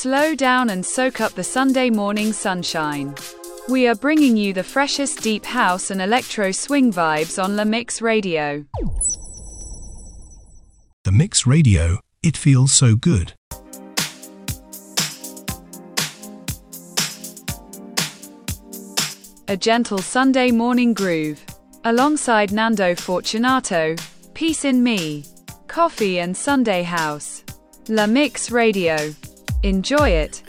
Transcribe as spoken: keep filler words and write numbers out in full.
Slow down and soak up the Sunday morning sunshine. We are bringing you the freshest deep house and electro swing vibes on La Mix Radio. The Mix Radio, it feels so good. A gentle Sunday morning groove. Alongside Nando Fortunato, Peace in Me, Coffee and Sunday House. La Mix Radio. Enjoy it.